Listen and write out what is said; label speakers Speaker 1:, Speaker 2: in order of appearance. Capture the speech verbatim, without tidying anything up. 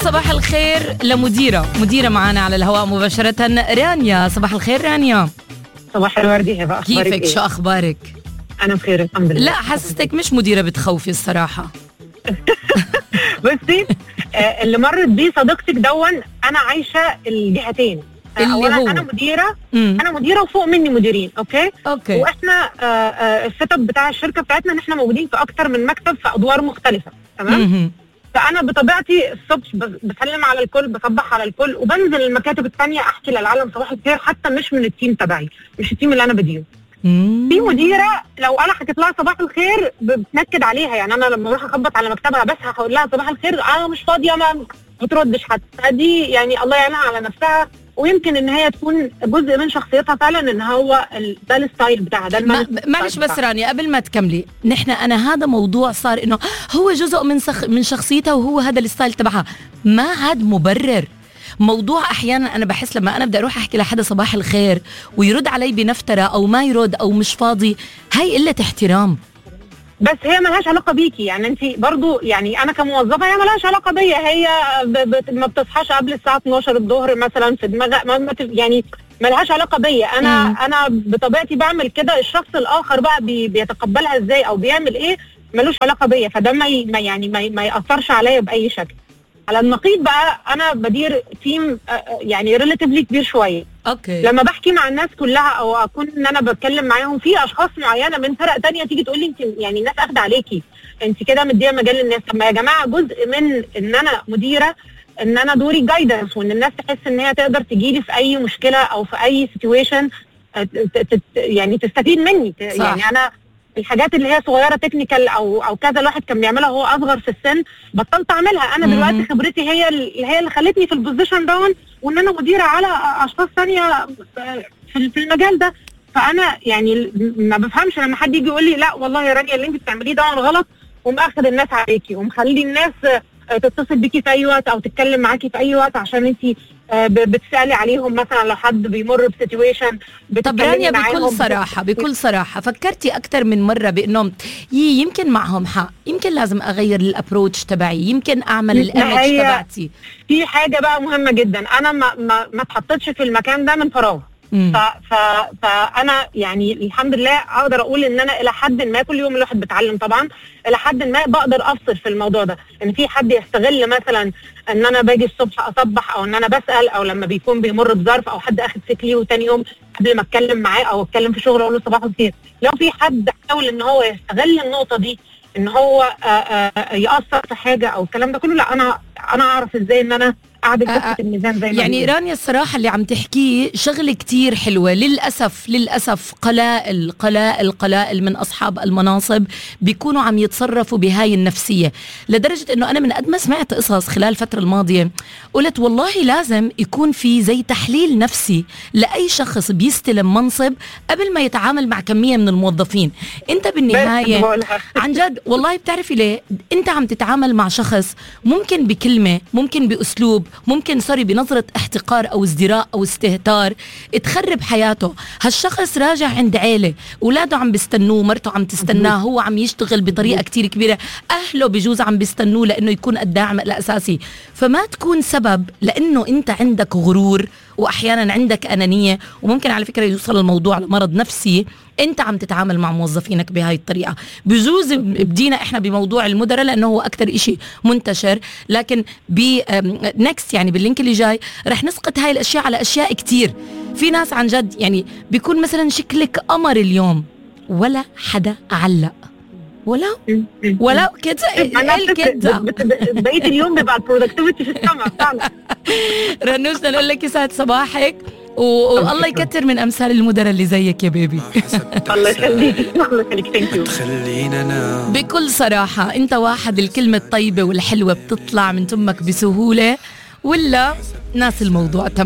Speaker 1: صباح الخير لمديرة مديرة معانا على الهواء مباشرة، رانيا. صباح الخير رانيا.
Speaker 2: صباح الورد هبة، أخبارك
Speaker 1: كيفك؟
Speaker 2: إيه؟
Speaker 1: شو أخبارك؟
Speaker 2: أنا بخير الحمد لله.
Speaker 1: لا حسستك مش مديرة بتخوفي الصراحة.
Speaker 2: بصي آه اللي مرت بيه صديقتك دون أنا عايشة الجهتين.
Speaker 1: اللي
Speaker 2: أولا
Speaker 1: هو
Speaker 2: أنا مديرة
Speaker 1: مم.
Speaker 2: أنا مديرة وفوق مني مديرين. أوكي
Speaker 1: أوكي.
Speaker 2: وإحنا آه آه السيت اب بتاع الشركة بتاعتنا إن إحنا موجودين في أكتر من مكتب في أدوار مختلفة. تمام.
Speaker 1: مم.
Speaker 2: فأنا بطبيعتي الصبح بس- بسلم على الكل، بصبح على الكل، وبنزل المكاتب الثانية أحكي للعالم صباح الخير، حتى مش من التيم تبعي، مش التيم اللي أنا بديره.
Speaker 1: مم.
Speaker 2: في مديره لو انا حكيت لها صباح الخير بتنكد عليها، يعني انا لما بروح اخبط على مكتبها بس هقول لها صباح الخير انا مش فاضيه، ما بتردش حتى. دي يعني الله يعينها على نفسها، ويمكن ان هي تكون جزء من شخصيتها فعلا، ان هو ال- ده الستايل بتاعها، ده
Speaker 1: ما
Speaker 2: المانجمنت
Speaker 1: معلش
Speaker 2: ستايل
Speaker 1: بس
Speaker 2: بتاعها.
Speaker 1: رانيا قبل ما تكملي، نحن انا هذا موضوع صار انه هو جزء من سخ من شخصيتها وهو هذا الستايل تبعها، ما عاد مبرر. موضوع احيانا انا بحس لما انا بدي اروح احكي لحدا صباح الخير ويرد علي بنفتره او ما يرد او مش فاضي، هاي قله احترام.
Speaker 2: بس هي ملهاش علاقه بيكي، يعني انت برضو، يعني انا كموظفه هي ملهاش علاقه بيا، هي ب- ب- ما بتصحاش قبل الساعه اتناشر الظهر مثلا في دماغها، ما ما تف- يعني ملهاش علاقه بيا. انا
Speaker 1: مم.
Speaker 2: انا بطبيعتي بعمل كده، الشخص الاخر بقى بي بيتقبلها ازاي او بيعمل ايه ملوش علاقه بيا، فده ما ي- ما يعني ما, ي- ما ياثرش عليا باي شكل. على النقيض بقى انا بدير تيم آه، آه، يعني ريلاتيفلي كبير شويه.
Speaker 1: اوكي.
Speaker 2: لما بحكي مع الناس كلها او اكون ان انا بتكلم معاهم، في اشخاص معينه من فرق تانية تيجي تقول لي انت يعني الناس اخده عليكي، انت كده مديه مجال للناس. طب ما يا جماعه جزء من ان انا مديره ان انا دوري جايدنس، وان الناس تحس ان هي تقدر تجي لي في اي مشكله او في اي سيتويشن يعني تستفيد مني.
Speaker 1: صح.
Speaker 2: يعني انا الحاجات اللي هي صغيره تكنيكال او او كذا الواحد كان بيعملها وهو اصغر في السن بطلت اعملها. انا
Speaker 1: مم.
Speaker 2: دلوقتي خبرتي هي اللي هي اللي خلتني في البوزيشن دون، وان انا مديره على اشخاص ثانيه في في المجال ده. فانا يعني ما بفهمش لما حد يجي يقول لي لا والله يا رانيا اللي انت بتعمليه ده غلط، ومأخذ الناس عليكي ومخلي الناس تتصل بيكي في اي وقت او تتكلم معاكي في اي وقت عشان انت بتسالي عليهم، مثلا لو حد بيمر بسيتويشن.
Speaker 1: طب رانيا بكل صراحة بكل صراحة فكرتي أكتر من مرة بأنه يي يمكن معهم حق، يمكن لازم أغير الأبروتش تبعي، يمكن أعمل الإيمج تبعتي؟
Speaker 2: في حاجة بقى مهمة جدا، أنا ما ما ما اتحطتش في المكان ده من فراغ. ف ف فانا يعني الحمد لله اقدر اقول ان انا الى حد ما كل يوم الواحد بيتعلم طبعا، الى حد ما بقدر افصل في الموضوع ده. ان في حد يستغل مثلا ان انا باجي الصبح اصبح او ان انا بسال، او لما بيكون بيمر بظرف او حد اخد سيك ليه وتاني يوم قبل ما اتكلم معاه او اتكلم في شغل اقول له صباح الخير. لو في حد حاول ان هو يستغل النقطه دي ان هو آآ آآ يأثر في حاجه او الكلام ده كله، لا انا انا اعرف ازاي ان انا اعدل كفه الميزان زي ما
Speaker 1: يعني
Speaker 2: بيقول.
Speaker 1: رانيا الصراحة اللي عم تحكيه شغلة كتير حلوة. للأسف للأسف قلائل قلائل قلائل من أصحاب المناصب بيكونوا عم يتصرفوا بهاي النفسية، لدرجة أنه أنا من قد ما سمعت قصص خلال الفترة الماضية قلت والله لازم يكون في زي تحليل نفسي لأي شخص بيستلم منصب قبل ما يتعامل مع كمية من الموظفين. أنت بالنهاية عن جد والله بتعرفي ليه أنت عم تتعامل مع شخص ممكن بكلمة، ممكن بأسلوب، ممكن سوري بنظرة احتقار أو ازدراء أو استهتار تخرب حياته. هالشخص راجع عند عيلة، أولاده عم بيستنوه، مرته عم تستناه، هو عم يشتغل بطريقة كتير كبيرة، أهله بجوز عم بيستنوه لأنه يكون الداعم الأساسي. فما تكون سبب لأنه أنت عندك غرور وأحيانا عندك أنانية، وممكن على فكرة يوصل الموضوع لمرض نفسي. انت عم تتعامل مع موظفينك بهاي الطريقة. بجوز بدينا احنا بموضوع المدراء لانه هو اكتر اشي منتشر، لكن بنكست يعني باللينك اللي جاي رح نسقط هاي الاشياء على اشياء كتير. في ناس عن جد يعني بيكون مثلا شكلك قمر اليوم ولا حدا علق، ولو ولو كده
Speaker 2: كده بقيت اليوم بيبقى البرودكتيفيتي في السما فعلا.
Speaker 1: رنوشنا نقول لك يسعد صباحك، والله يكتر من امثال المدراء اللي زيك يا بيبي.
Speaker 2: الله يخليك الله يخليك. ثانك يو.
Speaker 1: بكل صراحه انت واحد الكلمه الطيبه والحلوه بتطلع من تمك بسهوله، ولا ناس الموضوع تمام؟